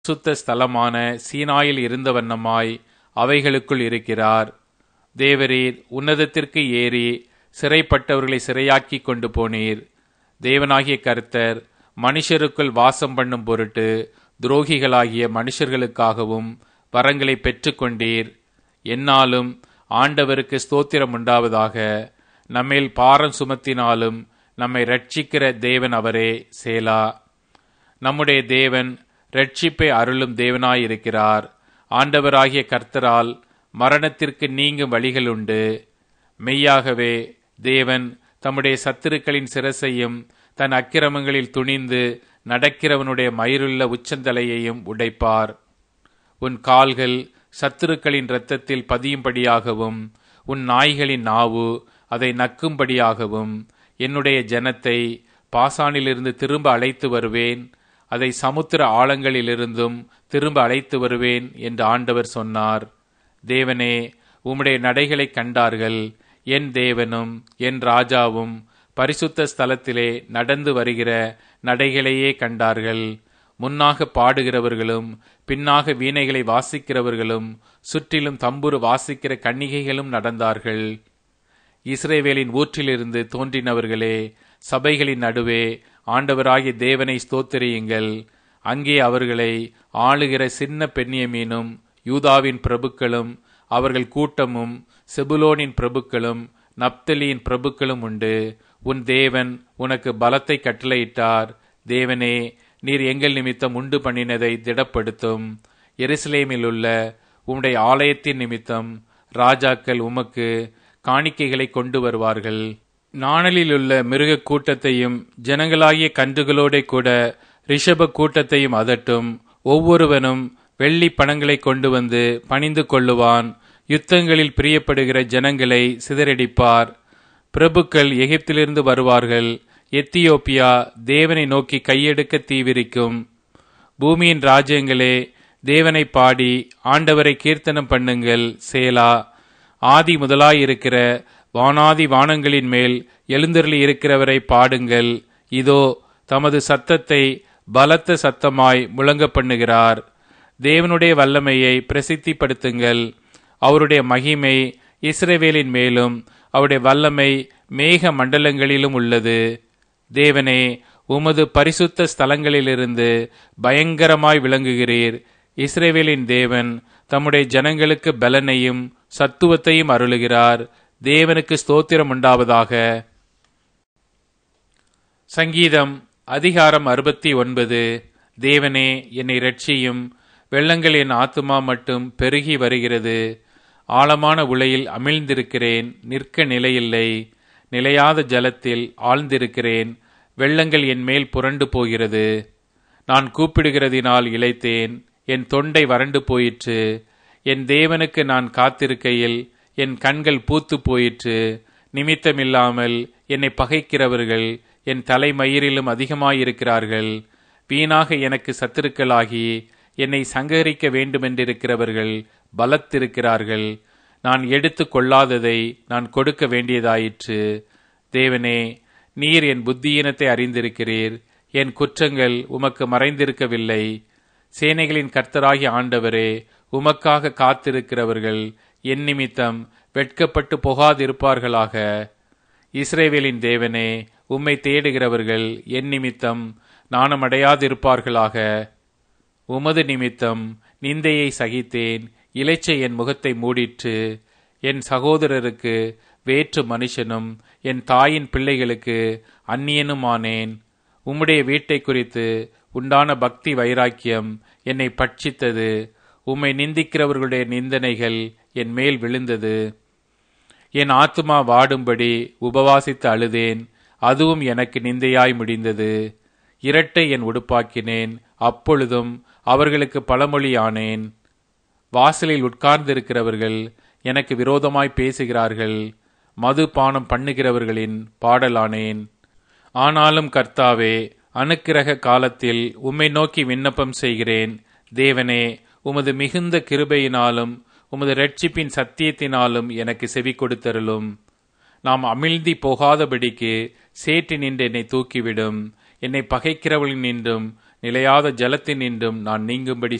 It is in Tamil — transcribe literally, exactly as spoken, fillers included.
சுத்த ஸ்தலமான சீனாயில் இருந்த வண்ணமாய் அவைகளுக்குள் இருக்கிறார். தேவரீர் உன்னதத்திற்கு ஏறி சிறைப்பட்டவர்களை சிறையாக்கி கொண்டு போனீர். தேவனாகிய கர்த்தர் மனுஷருக்குள் வாசம் பண்ணும் பொருட்டு துரோகிகளாகிய மனுஷர்களுக்காகவும் வரங்களை பெற்று கொண்டீர். என்னாலும் ஆண்டவருக்கு ஸ்தோத்திரம் உண்டாவதாக. நம்மேல் பாரம் சுமத்தினாலும் நம்மை ரட்சிக்கிற தேவன் அவரே. சேலா. நம்முடைய தேவன் ரட்சிப்பை அருளும் தேவனாயிருக்கிறார். ஆண்டவராகிய கர்த்தரால் மரணத்திற்கு நீங்கும் வழிகள் உண்டு. மெய்யாகவே தேவன் தம்முடைய சத்துருக்களின் சிரசையும் தன் அக்கிரமங்களில் துணிந்து நடக்கிறவனுடைய மயிருள்ள உச்சந்தலையையும் உடைப்பார். உன் கால்கள் சத்துருக்களின் இரத்தத்தில் பதியும்படியாகவும் உன் நாய்களின் நாவு அதை நக்கும்படியாகவும் என்னுடைய ஜனத்தை பாசானிலிருந்து திரும்ப அழைத்து வருவேன், அதை சமுத்திர ஆழங்களிலிருந்தும் திரும்ப அழைத்து வருவேன் என்று ஆண்டவர் சொன்னார். தேவனே, உம்முடைய நடைகளை கண்டார்கள். என் தேவனும் என் ராஜாவும் பரிசுத்த ஸ்தலத்திலே நடந்து வருகிற நடைகளையே கண்டார்கள். முன்னாக பாடுகிறவர்களும் பின்னாக வீணைகளை வாசிக்கிறவர்களும் சுற்றிலும் தம்புரு வாசிக்கிற கன்னிகைகளும் நடந்தார்கள். இஸ்ரவேலின் ஊற்றிலிருந்து தோன்றினவர்களே, சபைகளின் நடுவே ஆண்டவராகிய தேவனை ஸ்தோத்திரியுங்கள். அங்கே அவர்களை ஆளுகிற சின்ன பென்யமீனும் யூதாவின் பிரபுக்களும் அவர்கள் கூட்டமும் செபுலோனின் பிரபுக்களும் நப்தலியின் பிரபுக்களும் உண்டு. உன் தேவன் உனக்கு பலத்தை கட்டளையிட்டார். தேவனே, நீர் எங்கள் நிமித்தம் உண்டு பண்ணினதை திடப்படுத்தும். எருசலேமில் உள்ள உம்முடைய ஆலயத்தின் நிமித்தம் ராஜாக்கள் உமக்கு காணிக்கைகளை கொண்டு வருவார்கள். நாணலிலுள்ள மிருக கூட்டத்தையும் ஜனங்களாகிய கன்றுகளோட கூட ரிஷப கூட்டத்தையும் அதட்டும். ஒவ்வொருவனும் வெள்ளி பணங்களை கொண்டு வந்து பணிந்து கொள்ளுவான். யுத்தங்களில் பிரியப்படுகிற ஜனங்களை சிதறடிப்பார். பிரபுக்கள் எகிப்திலிருந்து வருவார்கள். எத்தியோப்பியா தேவனை நோக்கி கையெடுக்க தீவிரிக்கும். பூமியின் ராஜ்யங்களே, தேவனை பாடி ஆண்டவரை கீர்த்தனம் பண்ணுங்கள். சேலா. ஆதி முதலாயிருக்கிற வானாதி வானங்களின் மேல் எழுந்தருளி இருக்கிறவரை பாடுங்கள். இதோ தமது சத்தத்தை பலத்த சத்தமாய் முழங்க பண்ணுகிறார். தேவனுடைய வல்லமையை பிரசித்திப்படுத்துங்கள். அவருடைய மகிமை இஸ்ரவேலின் மேலும் அவருடைய வல்லமை மேக மண்டலங்களிலும் உள்ளது. தேவனே, உமது பரிசுத்த ஸ்தலங்களிலிருந்து பயங்கரமாய் விளங்குகிறீர். இஸ்ரவேலின் தேவன் தம்முடைய ஜனங்களுக்கு பலனையும் சத்துவத்தையும் அருளுகிறார். தேவனுக்கு ஸ்தோத்திரம் உண்டாவதாக. சங்கீதம் அதிகாரம் அறுபத்தி ஒன்பது. தேவனே, என்னை இரட்சியும். வெள்ளங்கள் என் ஆத்துமா மட்டும் பெருகி வருகிறது. ஆழமான உளையில் அமிழ்ந்திருக்கிறேன், நிற்க நிலையில்லை. நிலையாத ஜலத்தில் ஆழ்ந்திருக்கிறேன், வெள்ளங்கள் என் மேல் புரண்டு போகிறது. நான் கூப்பிடுகிறதினால் இளைத்தேன், என் தொண்டை வறண்டு போயிற்று. என் தேவனுக்கு நான் காத்திருக்கையில் என் கண்கள் பூத்து போயிற்று. நிமித்தமில்லாமல் என்னை பகைக்கிறவர்கள் என் தலைமயிரிலும் அதிகமாயிருக்கிறார்கள். வீணாக எனக்கு சத்துருக்களாகி என்னை சங்கரிக்க வேண்டுமென்றிருக்கிறவர்கள் பலத்திருக்கிறார்கள். நான் எடுத்து கொள்ளாததை நான் கொடுக்க வேண்டியதாயிற்று. தேவனே, நீர் என் புத்தியீனத்தை அறிந்திருக்கிறீர். என் குற்றங்கள் உமக்கு மறைந்திருக்கவில்லை. சேனைகளின் கர்த்தராகிய ஆண்டவரே, உமக்காக காத்திருக்கிறவர்கள் என் நிமித்தம் வெட்கப்பட்டு போகாதிருப்பார்களாக. இஸ்ரவேலின் தேவனே, உம்மை தேடுகிறவர்கள் என் நிமித்தம் நாணமடையாதிருப்பார்களாக. உமது நிமித்தம் நிந்தையை சகித்தேன். இளைச்சை என் முகத்தை மூடிற்று. என் சகோதரருக்கு வேற்று மனுஷனும் என் தாயின் பிள்ளைகளுக்கு அந்நியனுமானேன். உம்முடைய வீட்டை குறித்து உண்டான பக்தி வைராக்கியம் என்னை பட்சித்தது. உம்மை நிந்திக்கிறவர்களுடைய நிந்தனைகள் என் மேல் விழுந்தது. என் ஆத்துமா வாடும்படி உபவாசித்து அழுதேன். அதுவும் எனக்கு நிந்தையாய் முடிந்தது. இரட்டை என் உடுப்பாக்கினேன். அப்பொழுதும் அவர்களுக்கு பழமொழியானேன். வாசலில் உட்கார்ந்திருக்கிறவர்கள் எனக்கு விரோதமாய் பேசுகிறார்கள். மது பானம் பண்ணுகிறவர்களின் பாடலானேன். ஆனாலும் கர்த்தாவே, அனுக்கிரக காலத்தில் உம்மை நோக்கி விண்ணப்பம் செய்கிறேன். தேவனே, உமது மிகுந்த கிருபையினாலும் உமது இரட்சிப்பின் சத்தியத்தினாலும் எனக்கு செவி கொடுத்தருளும். நாம் அமிழ்ந்தி போகாதபடிக்கு சேற்றி நின்று என்னை தூக்கிவிடும். என்னை பகைக்கிறவளின் நின்றும் நிலையாத ஜலத்தினின்றும் நான் நீங்கும்படி